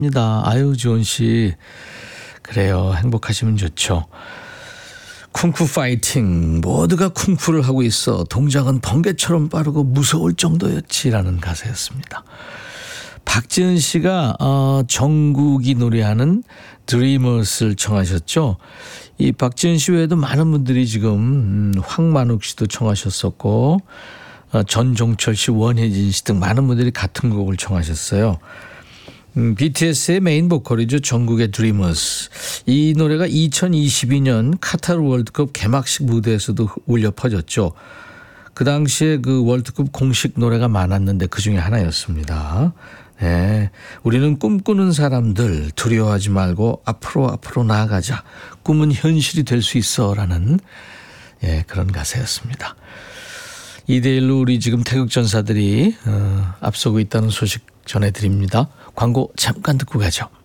입니다. 아유, 지원 씨. 그래요. 행복하시면 좋죠. 쿵푸 파이팅. 모두가 쿵푸를 하고 있어. 동작은 번개처럼 빠르고 무서울 정도였지라는 가사였습니다. 박지은 씨가 정국이 노래하는 Dreamers를 청하셨죠. 이 박지은 씨 외에도 많은 분들이 지금 황만욱 씨도 청하셨었고 전종철 씨, 원혜진 씨 등 많은 분들이 같은 곡을 청하셨어요. BTS의 메인 보컬이죠. 정국의 Dreamers. 이 노래가 2022년 카타르 월드컵 개막식 무대에서도 울려 퍼졌죠. 그 당시에 그 월드컵 공식 노래가 많았는데 그 중에 하나였습니다. 네, 우리는 꿈꾸는 사람들 두려워하지 말고 앞으로 나아가자. 꿈은 현실이 될 수 있어라는 그런 가사였습니다. 2대1로 우리 지금 태극전사들이 앞서고 있다는 소식 전해드립니다. 광고 잠깐 듣고 가죠.